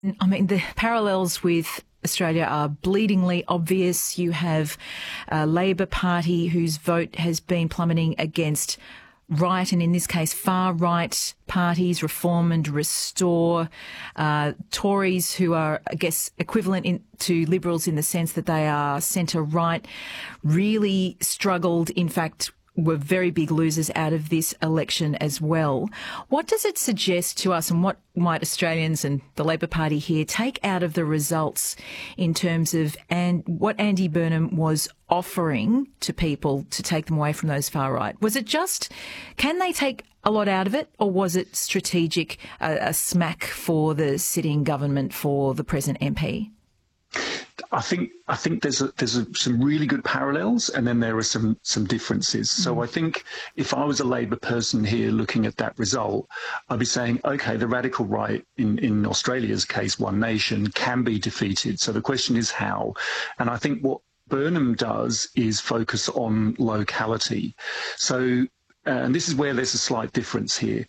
I mean, the parallels with Australia are bleedingly obvious. You have a Labor Party whose vote has been plummeting against right, and in this case, far-right parties, Reform and Restore, Tories who are, I guess, equivalent to Liberals in the sense that they are centre-right, really struggled, in fact, were very big losers out of this election as well. What does it suggest to us, and what might Australians and the Labor Party here take out of the results in terms of what Andy Burnham was offering to people to take them away from those far right? Was it just, can they take a lot out of it, or was it strategic, a smack for the sitting government, for the present MP? I think there's some really good parallels, and then there are some differences. So I think if I was a Labor person here looking at that result, I'd be saying, okay, the radical right in Australia's case, One Nation, can be defeated. So the question is how. And I think what Burnham does is focus on locality. So, and this is where there's a slight difference here.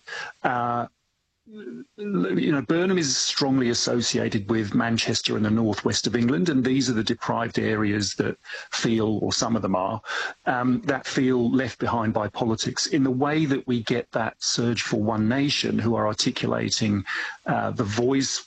Burnham is strongly associated with Manchester and the northwest of England, and these are the deprived areas that feel, or some of them are, that feel left behind by politics. In the way that we get that surge for One Nation, who are articulating the voice,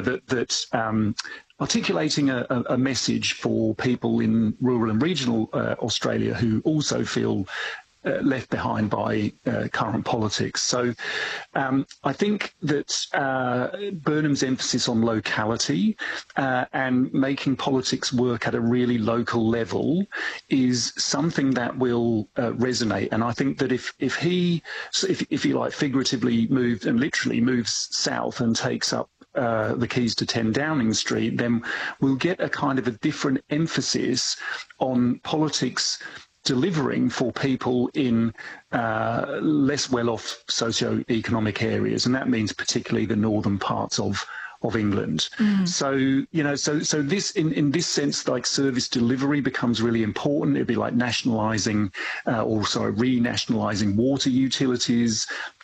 articulating a message for people in rural and regional Australia who also feel left behind by current politics. So I think that Burnham's emphasis on locality and making politics work at a really local level is something that will resonate. And I think that if you like, figuratively moved and literally moves south and takes up the keys to 10 Downing Street, then we'll get a kind of a different emphasis on politics delivering for people in less well-off socio-economic areas, and that means particularly the northern parts of England. So this, in this sense, like service delivery becomes really important. It'd be like nationalising, renationalising water utilities,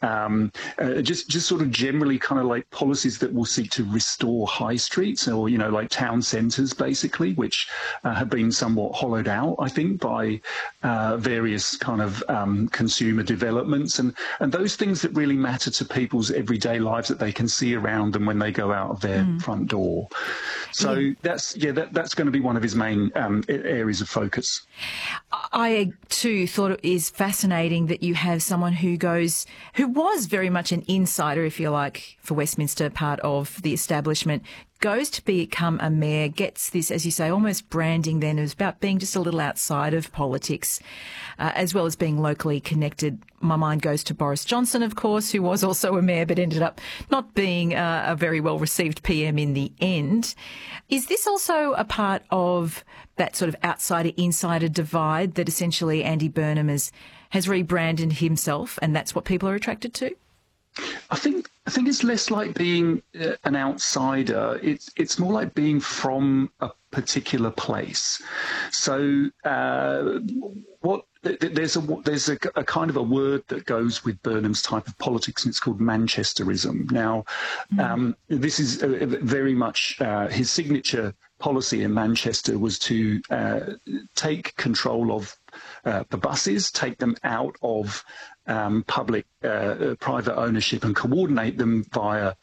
just sort of generally kind of like policies that will seek to restore high streets, or like town centres basically, which have been somewhat hollowed out, I think, by various kind of consumer developments and those things that really matter to people's everyday lives that they can see around them when they go out of their front door. So that's going to be one of his main areas of focus. I too thought it is fascinating that you have someone who was very much an insider, if you like, for Westminster, part of the establishment, goes to become a mayor, gets this, as you say, almost branding then as about being just a little outside of politics, as well as being locally connected. My mind goes to Boris Johnson, of course, who was also a mayor but ended up not being a very well-received PM in the end. Is this also a part of that sort of outsider-insider divide that essentially Andy Burnham has rebranded himself, and that's what people are attracted to? I think it's less like being an outsider. It's more like being from a particular place. So there's a kind of a word that goes with Burnham's type of politics, and it's called Manchesterism. Now, this is very much his signature policy in Manchester was to take control of the buses, take them out of public private ownership and coordinate them via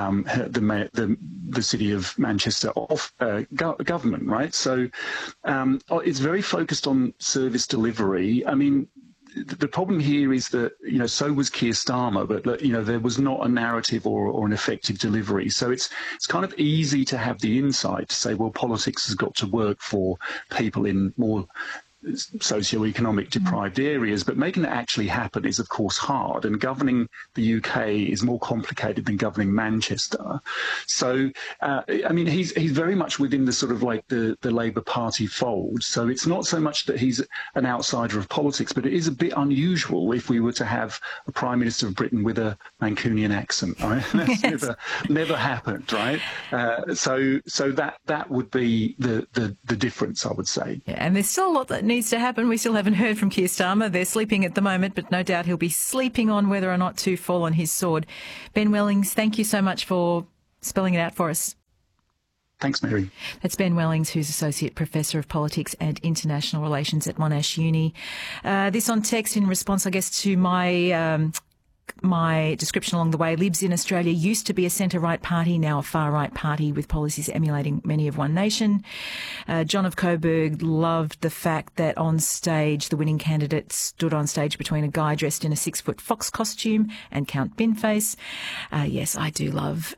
the city of Manchester government, right? So it's very focused on service delivery. I mean, the problem here is that, so was Keir Starmer, but, there was not a narrative or an effective delivery. So it's kind of easy to have the insight to say, well, politics has got to work for people in more socioeconomic deprived areas, but making that actually happen is of course hard, and governing the UK is more complicated than governing Manchester. So I mean, he's very much within the sort of like the Labour Party fold, so it's not so much that he's an outsider of politics, but it is a bit unusual if we were to have a Prime Minister of Britain with a Mancunian accent, right? That's never happened, right? So that would be the difference, I would say. Yeah, and there's still a lot that needs to happen. We still haven't heard from Keir Starmer. They're sleeping at the moment, but no doubt he'll be sleeping on whether or not to fall on his sword. Ben Wellings, thank you so much for spelling it out for us. Thanks, Mary. That's Ben Wellings, who's Associate Professor of Politics and International Relations at Monash Uni. This on text in response, I guess, to my description along the way. Libs in Australia used to be a centre-right party, now a far-right party with policies emulating many of One Nation. John of Coburg loved the fact that on stage, the winning candidate stood on stage between a guy dressed in a 6-foot fox costume and Count Binface. Yes, I do love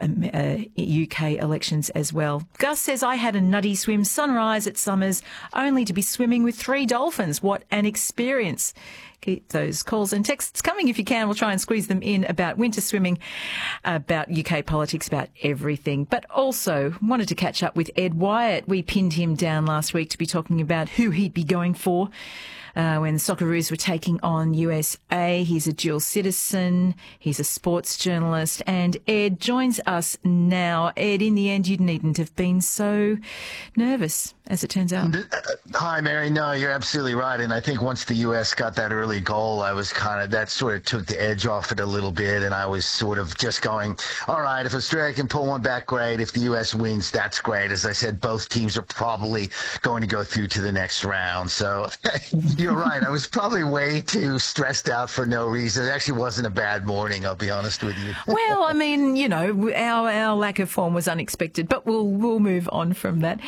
UK elections as well. Gus says, I had a nutty swim sunrise at Summers only to be swimming with 3 dolphins. What an experience. Keep those calls and texts coming if you can. We'll try and squeeze them in about winter swimming, about UK politics, about everything. But also wanted to catch up with Ed Wyatt. We pinned him down last week to be talking about who he'd be going for when the Socceroos were taking on USA. He's a dual citizen. He's a sports journalist. And Ed joins us now. Ed, in the end, you needn't have been so nervous, as it turns out. Hi, Mary. No, you're absolutely right. And I think once the U.S. got that early goal, I was that sort of took the edge off it a little bit. And I was sort of just going, all right, if Australia can pull one back, great. If the U.S. wins, that's great. As I said, both teams are probably going to go through to the next round. So you're right. I was probably way too stressed out for no reason. It actually wasn't a bad morning, I'll be honest with you. Well, I mean, our lack of form was unexpected, but we'll move on from that.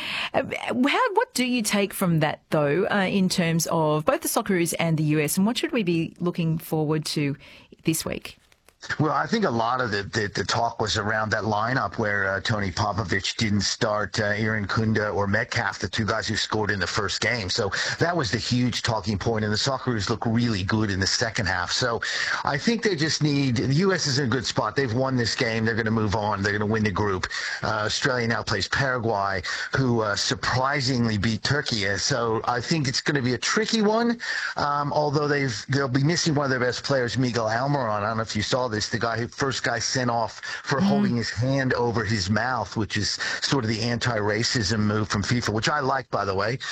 What do you take from that, though, in terms of both the Socceroos and the US, and what should we be looking forward to this week? Well, I think a lot of the talk was around that lineup where Tony Popovich didn't start Aaron Kunda or Metcalf, the 2 guys who scored in the first game. So that was the huge talking point, and the Socceroos look really good in the second half. So I think they just need – the U.S. is in a good spot. They've won this game. They're going to move on. They're going to win the group. Australia now plays Paraguay, who surprisingly beat Turkey. So I think it's going to be a tricky one, although they'll be missing one of their best players, Miguel Almiron. I don't know if you saw this, the first guy sent off for holding his hand over his mouth, which is sort of the anti-racism move from FIFA, which I like, by the way.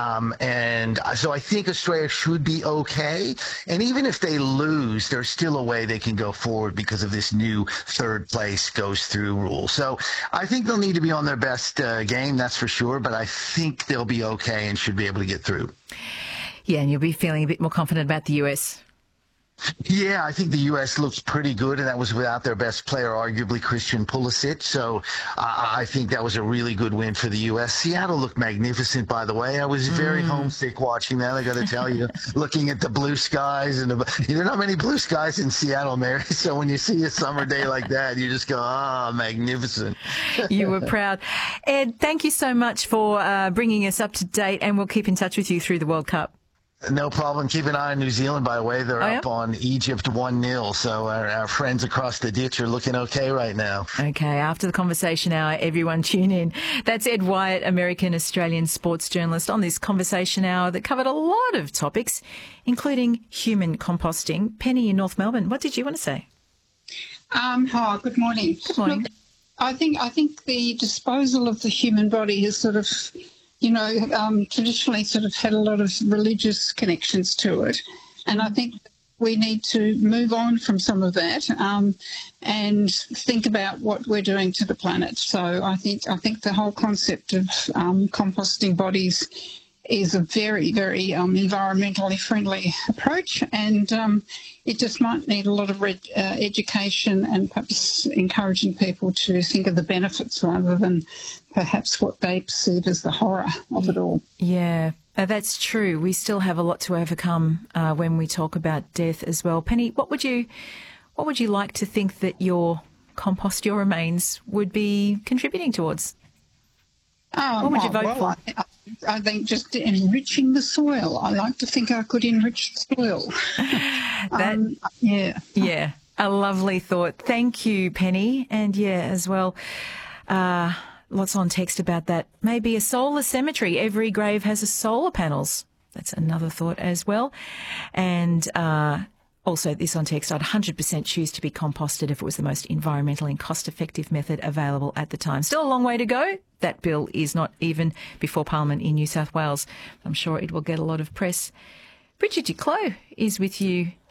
And so I think Australia should be okay. And even if they lose, there's still a way they can go forward because of this new third place goes through rule. So I think they'll need to be on their best game, that's for sure. But I think they'll be okay and should be able to get through. Yeah, and you'll be feeling a bit more confident about the US. Yeah, I think the U.S. looks pretty good, and that was without their best player, arguably Christian Pulisic. So I think that was a really good win for the U.S. Seattle looked magnificent, by the way. I was very homesick watching that, I got to tell you, looking at the blue skies. And there are not many blue skies in Seattle, Mary. So when you see a summer day like that, you just go, magnificent. You were proud. Ed, thank you so much for bringing us up to date, and we'll keep in touch with you through the World Cup. No problem. Keep an eye on New Zealand, by the way. They're up on Egypt 1-0. So our friends across the ditch are looking okay right now. Okay. After the conversation hour, everyone tune in. That's Ed Wyatt, American-Australian sports journalist, on this conversation hour that covered a lot of topics, including human composting. Penny in North Melbourne, what did you want to say? Hi, good morning. Good morning. Look, I think the disposal of the human body has sort of traditionally sort of had a lot of religious connections to it. And I think we need to move on from some of that and think about what we're doing to the planet. So I think the whole concept of composting bodies is a very, very environmentally friendly approach, and it just might need a lot of education and perhaps encouraging people to think of the benefits rather than perhaps what they perceive as the horror of it all. Yeah. That's true. We still have a lot to overcome when we talk about death as well. Penny, what would you like to think that your remains would be contributing towards? What would you vote for? I think just enriching the soil. I like to think I could enrich the soil. Yeah, a lovely thought. Thank you, Penny. And as well, lots on text about that. Maybe a solar cemetery. Every grave has a solar panels. That's another thought as well. And also, this on text, I'd 100% choose to be composted if it was the most environmental and cost-effective method available at the time. Still a long way to go. That bill is not even before Parliament in New South Wales. I'm sure it will get a lot of press. Bridget Duclos is with you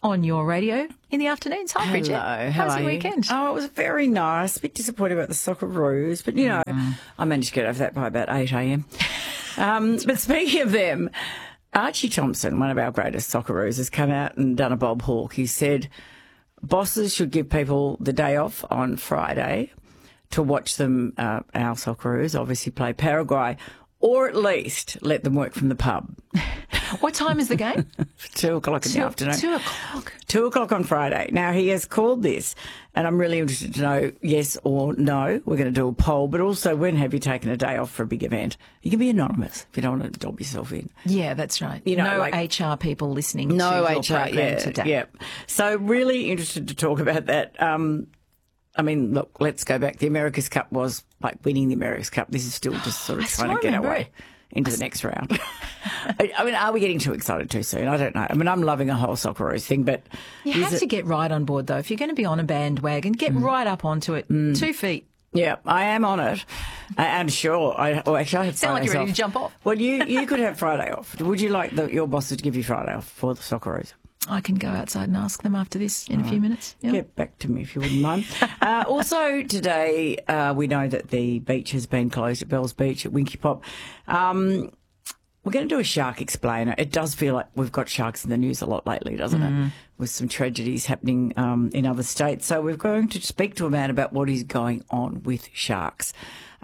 on your radio in the afternoons. Hi, Bridget. Hello. How was your weekend? Oh, it was very nice. A bit disappointed about the Socceroos, but, you know, I managed to get over that by about 8 a.m. But speaking of them, Archie Thompson, one of our greatest Socceroos, has come out and done a Bob Hawke. He said bosses should give people the day off on Friday to watch them, our Socceroos, obviously play Paraguay, or at least let them work from the pub. What time is the game? 2 o'clock in the afternoon. 2 o'clock. 2 o'clock on Friday. Now, he has called this, and I'm really interested to know yes or no. We're going to do a poll, but also when have you taken a day off for a big event? You can be anonymous if you don't want to dob yourself in. Yeah, that's right. You know, no like, HR people listening to no your HR, program today. Yeah. So really interested to talk about that. I mean, look, let's go back. The America's Cup was like winning the America's Cup. This is still just sort of trying to get our way into the next round. I mean, are we getting too excited too soon? I don't know. I mean, I'm loving a whole Socceroos thing, but... You have to get right on board, though. If you're going to be on a bandwagon, get right up onto it. 2 feet. Yeah, I am on it. And sure, I had Sound like you're ready to jump off. Well, you could have Friday off. Would you like your boss to give you Friday off for the Socceroos? I can go outside and ask them after this in a few minutes. Yep. Get back to me if you wouldn't mind. Also today, we know that the beach has been closed at Bells Beach at Winky Pop. We're going to do a shark explainer. It does feel like we've got sharks in the news a lot lately, doesn't it? With some tragedies happening in other states. So we're going to speak to a man about what is going on with sharks.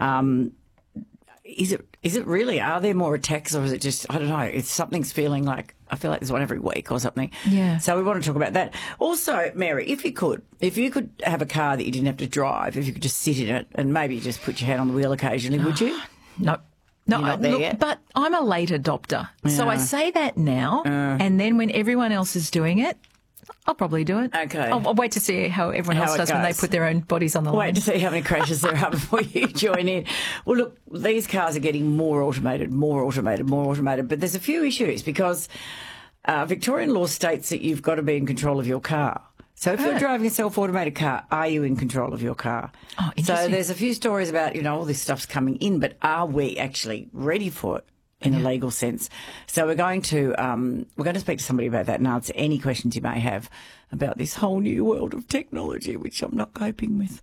Is it really? Are there more attacks, or is it just, I don't know, something's feeling like, I feel like there's one every week or something. Yeah. So we want to talk about that. Also, Mary, if you could have a car that you didn't have to drive, if you could just sit in it and maybe just put your hand on the wheel occasionally, would you? No, You're not there yet? but I'm a late adopter. So I say that now, and then when everyone else is doing it, I'll probably do it. Okay. I'll wait to see how everyone else does when they put their own bodies on the line. Wait to see how many crashes there are before you join in. Well, look, these cars are getting more automated. But there's a few issues because Victorian law states that you've got to be in control of your car. So if you're driving a self-automated car, are you in control of your car? Oh, interesting. So there's a few stories about, all this stuff's coming in, but are we actually ready for it in a legal sense? So we're going to speak to somebody about that and answer any questions you may have about this whole new world of technology, which I'm not coping with.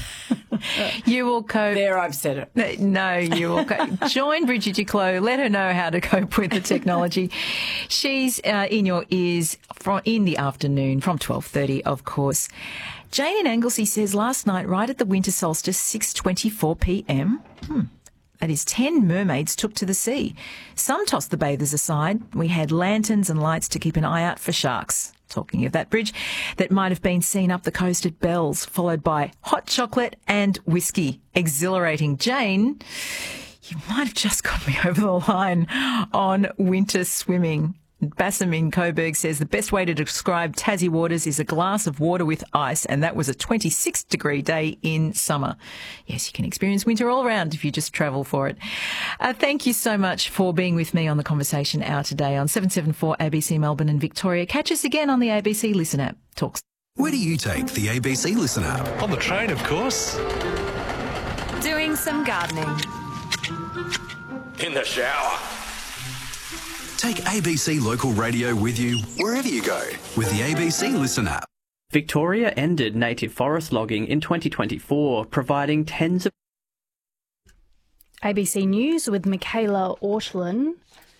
You will cope. There, I've said it. No, you will cope. Join Bridget Duclos. Let her know how to cope with the technology. She's in your ears in the afternoon from 12:30, of course. Jane in Anglesey says last night, right at the winter solstice, 6:24 p.m. That is 10 mermaids took to the sea. Some tossed the bathers aside. We had lanterns and lights to keep an eye out for sharks. Talking of that bridge, that might have been seen up the coast at Bells, followed by hot chocolate and whiskey. Exhilarating. Jane, you might have just got me over the line on winter swimming. Bassam in Coburg says the best way to describe Tassie waters is a glass of water with ice, and that was a 26-degree day in summer. Yes, you can experience winter all around if you just travel for it. Thank you so much for being with me on the Conversation Hour today on 774 ABC Melbourne and Victoria. Catch us again on the ABC Listen app. Talks. Where do you take the ABC Listen app? On the train, of course. Doing some gardening. In the shower. Take ABC Local Radio with you wherever you go with the ABC Listen app. Victoria ended native forest logging in 2024, providing tens of... ABC News with Michaela Ortlin.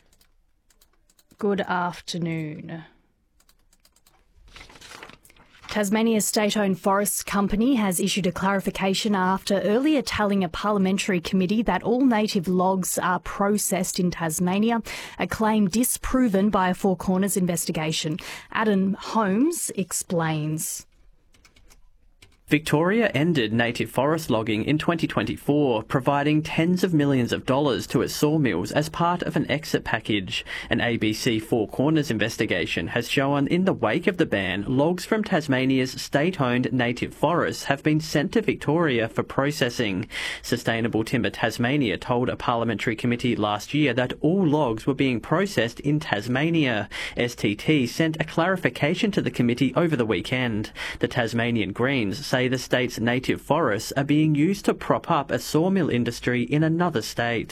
Good afternoon. Tasmania's state-owned Forests Company has issued a clarification after earlier telling a parliamentary committee that all native logs are processed in Tasmania, a claim disproven by a Four Corners investigation. Adam Holmes explains. Victoria ended native forest logging in 2024, providing tens of millions of dollars to its sawmills as part of an exit package. An ABC Four Corners investigation has shown in the wake of the ban, logs from Tasmania's state-owned native forests have been sent to Victoria for processing. Sustainable Timber Tasmania told a parliamentary committee last year that all logs were being processed in Tasmania. STT sent a clarification to the committee over the weekend. The Tasmanian Greens say the state's native forests are being used to prop up a sawmill industry in another state.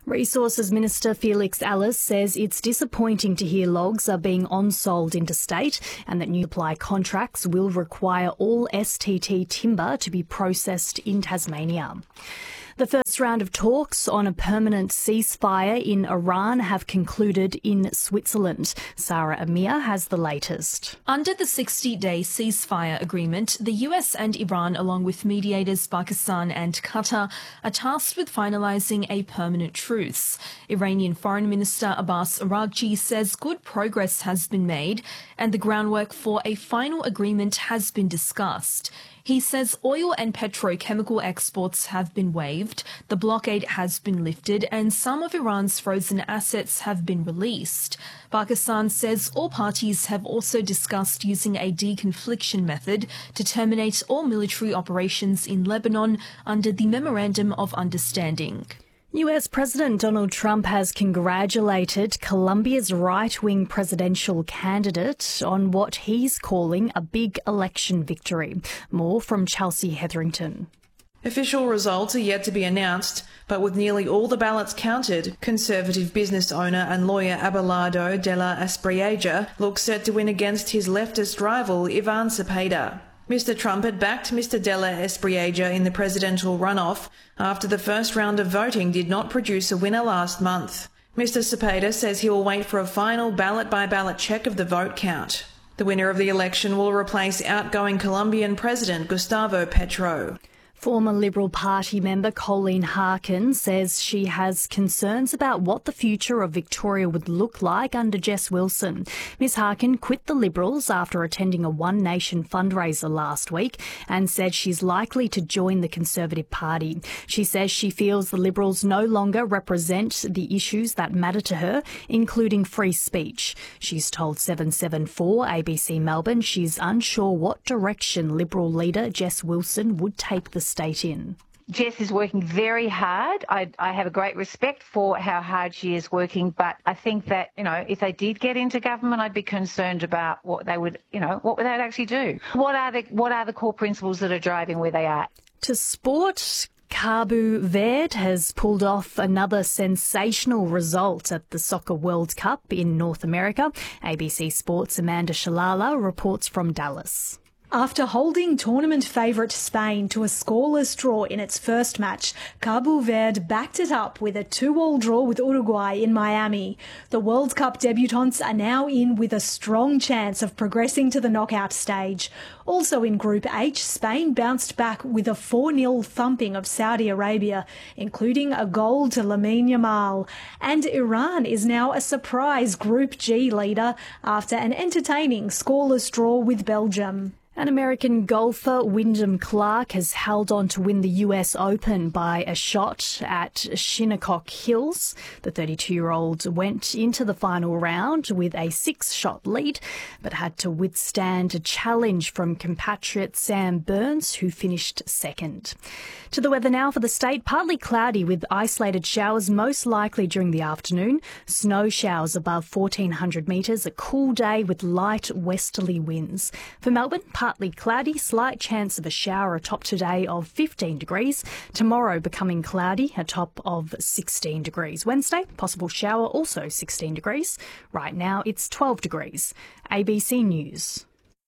Resources Minister Felix Ellis says it's disappointing to hear logs are being on-sold interstate and that new supply contracts will require all STT timber to be processed in Tasmania. The first round of talks on a permanent ceasefire in Iran have concluded in Switzerland. Sarah Amir has the latest. Under the 60-day ceasefire agreement, the US and Iran, along with mediators Pakistan and Qatar, are tasked with finalising a permanent truce. Iranian Foreign Minister Abbas Araghchi says good progress has been made and the groundwork for a final agreement has been discussed. He says oil and petrochemical exports have been waived, the blockade has been lifted, and some of Iran's frozen assets have been released. Pakistan says all parties have also discussed using a deconfliction method to terminate all military operations in Lebanon under the Memorandum of Understanding. US President Donald Trump has congratulated Colombia's right-wing presidential candidate on what he's calling a big election victory. More from Chelsea Hetherington. Official results are yet to be announced, but with nearly all the ballots counted, conservative business owner and lawyer Abelardo de la Espriella looks set to win against his leftist rival Ivan Cepeda. Mr. Trump had backed Mr. de la Espriella in the presidential runoff after the first round of voting did not produce a winner last month. Mr. Cepeda says he will wait for a final ballot-by-ballot check of the vote count. The winner of the election will replace outgoing Colombian President Gustavo Petro. Former Liberal Party member Colleen Harkin says she has concerns about what the future of Victoria would look like under Jess Wilson. Ms Harkin quit the Liberals after attending a One Nation fundraiser last week and said she's likely to join the Conservative Party. She says she feels the Liberals no longer represent the issues that matter to her, including free speech. She's told 774 ABC Melbourne she's unsure what direction Liberal leader Jess Wilson would take the state in. Jess is working very hard. I have a great respect for how hard she is working, but I think that, if they did get into government, I'd be concerned about what they would, what would they actually do? What are the core principles that are driving where they are? To sport, Cabo Verde has pulled off another sensational result at the Soccer World Cup in North America. ABC Sports' Amanda Shalala reports from Dallas. After holding tournament favourite Spain to a scoreless draw in its first match, Cabo Verde backed it up with a 2-2 draw with Uruguay in Miami. The World Cup debutants are now in with a strong chance of progressing to the knockout stage. Also in Group H, Spain bounced back with a 4-0 thumping of Saudi Arabia, including a goal to Lamine Yamal. And Iran is now a surprise Group G leader after an entertaining scoreless draw with Belgium. An American golfer, Wyndham Clark, has held on to win the US Open by a shot at Shinnecock Hills. The 32-year-old went into the final round with a 6-shot lead, but had to withstand a challenge from compatriot Sam Burns, who finished second. To the weather now for the state. Partly cloudy with isolated showers, most likely during the afternoon. Snow showers above 1,400 metres. A cool day with light westerly winds. For Melbourne, partly cloudy, slight chance of a shower, a top today of 15 degrees. Tomorrow becoming cloudy, a top of 16 degrees. Wednesday, possible shower, also 16 degrees. Right now it's 12 degrees. ABC News.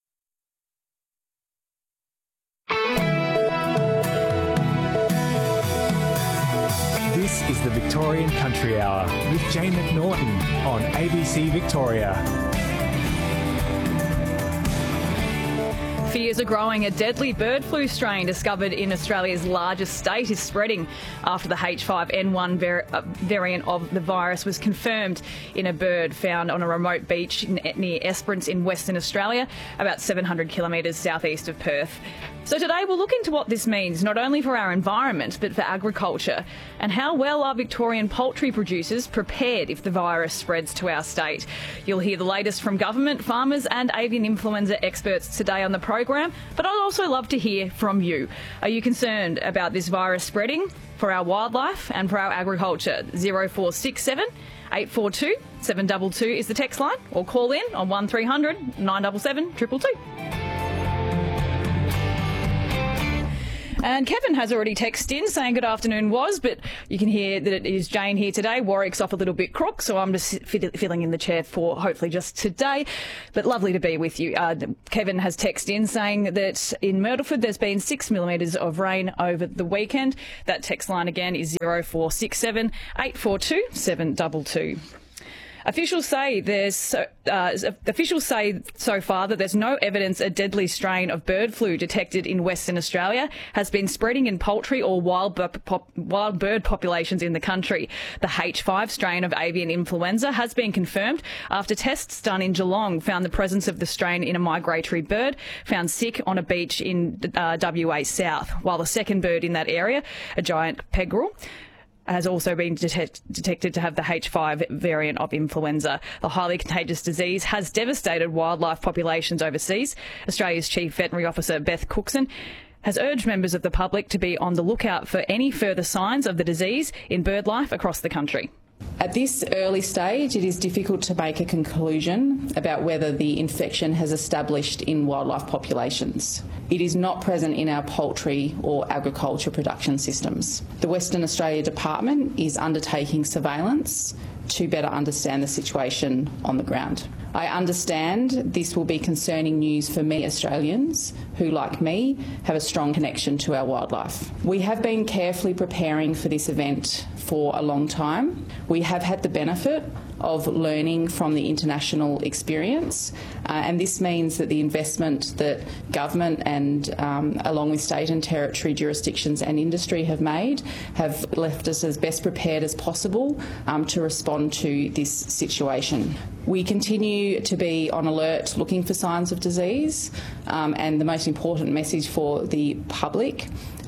This is the Victorian Country Hour with Jane McNaughton on ABC Victoria. Fears are growing. A deadly bird flu strain discovered in Australia's largest state is spreading after the H5N1 variant of the virus was confirmed in a bird found on a remote beach near Esperance in Western Australia, about 700 kilometres southeast of Perth. So today we'll look into what this means, not only for our environment, but for agriculture, and how well are Victorian poultry producers prepared if the virus spreads to our state. You'll hear the latest from government, farmers and avian influenza experts today on the program, but I'd also love to hear from you. Are you concerned about this virus spreading for our wildlife and for our agriculture? 0467 842 722 is the text line, or call in on 1300 977 222. And Kevin has already texted in saying good afternoon, but you can hear that it is Jane here today. Warwick's off a little bit crook, so I'm just filling in the chair for hopefully just today. But lovely to be with you. Kevin has texted in saying that in Myrtleford there's been 6 millimetres of rain over the weekend. That text line again is 0467 842 722. Officials say so far that there's no evidence a deadly strain of bird flu detected in Western Australia has been spreading in poultry or wild bird populations in the country. The H5 strain of avian influenza has been confirmed after tests done in Geelong found the presence of the strain in a migratory bird found sick on a beach in WA South, while the second bird in that area, a giant pegrel, has also been detected to have the H5 variant of influenza. The highly contagious disease has devastated wildlife populations overseas. Australia's Chief Veterinary Officer Beth Cookson has urged members of the public to be on the lookout for any further signs of the disease in bird life across the country. At this early stage, it is difficult to make a conclusion about whether the infection has established in wildlife populations. It is not present in our poultry or agriculture production systems. The Western Australia Department is undertaking surveillance to better understand the situation on the ground. I understand this will be concerning news for many Australians who, like me, have a strong connection to our wildlife. We have been carefully preparing for this event for a long time. We have had the benefit of learning from the international experience, and this means that the investment that government and along with state and territory jurisdictions and industry have made have left us as best prepared as possible to respond to this situation. We continue to be on alert looking for signs of disease, and the most important message for the public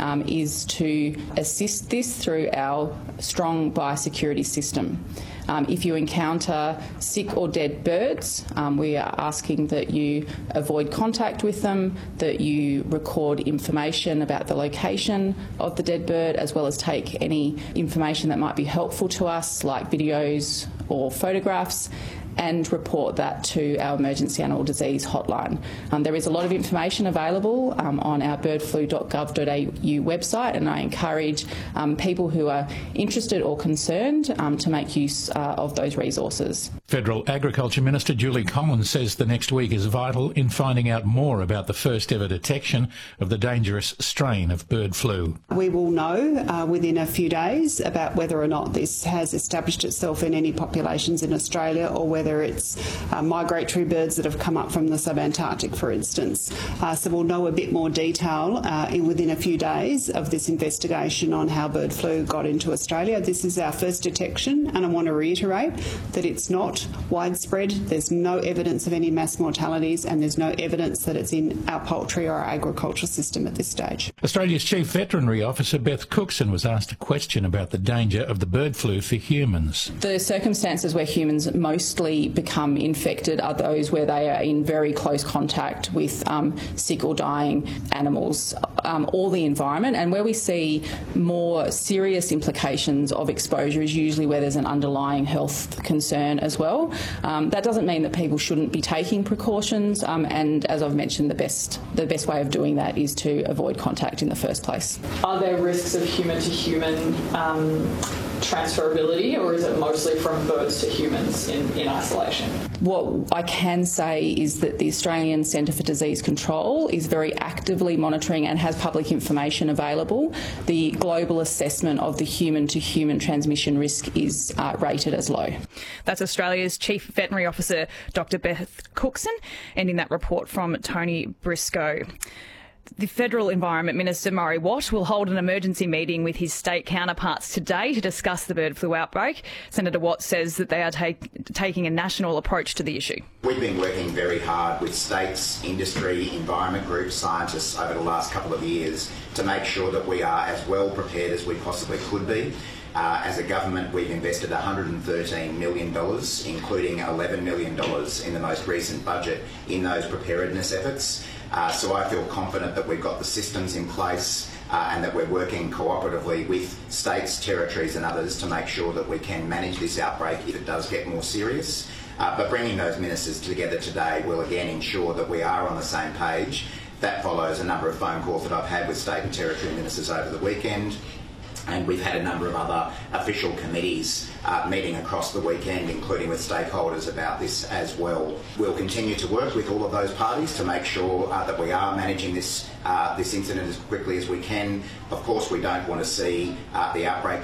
is to assist this through our strong biosecurity system. If you encounter sick or dead birds, we are asking that you avoid contact with them, that you record information about the location of the dead bird, as well as take any information that might be helpful to us, like videos or photographs, and report that to our emergency animal disease hotline. There is a lot of information available on our birdflu.gov.au website, and I encourage people who are interested or concerned to make use of those resources. Federal Agriculture Minister Julie Collins says the next week is vital in finding out more about the first ever detection of the dangerous strain of bird flu. We will know within a few days about whether or not this has established itself in any populations in Australia, or whether it's migratory birds that have come up from the subantarctic, for instance. So we'll know a bit more detail within a few days of this investigation on how bird flu got into Australia. This is our first detection, and I want to reiterate that it's not widespread. There's no evidence of any mass mortalities, and there's no evidence that it's in our poultry or our agricultural system at this stage. Australia's Chief Veterinary Officer Beth Cookson was asked a question about the danger of the bird flu for humans. The circumstances where humans mostly become infected are those where they are in very close contact with sick or dying animals or the environment, and where we see more serious implications of exposure is usually where there's an underlying health concern as well. That doesn't mean that people shouldn't be taking precautions, and as I've mentioned, the best way of doing that is to avoid contact in the first place. Are there risks of human to human transferability, or is it mostly from birds to humans in isolation? What I can say is that the Australian Centre for Disease Control is very actively monitoring and has public information available. The global assessment of the human-to-human transmission risk is rated as low. That's Australia's Chief Veterinary Officer, Dr. Beth Cookson, ending that report from Tony Briscoe. The Federal Environment Minister, Murray Watt, will hold an emergency meeting with his state counterparts today to discuss the bird flu outbreak. Senator Watt says that they are taking a national approach to the issue. We've been working very hard with states, industry, environment groups, scientists over the last couple of years to make sure that we are as well prepared as we possibly could be. As a government, we've invested $113 million, including $11 million in the most recent budget, in those preparedness efforts. So I feel confident that we've got the systems in place and that we're working cooperatively with states, territories and others to make sure that we can manage this outbreak if it does get more serious. But bringing those ministers together today will again ensure that we are on the same page, That follows a number of phone calls that I've had with state and territory ministers over the weekend. And we've had a number of other official committees meeting across the weekend, including with stakeholders about this as well. We'll continue to work with all of those parties to make sure that we are managing this incident as quickly as we can. Of course, we don't want to see the outbreak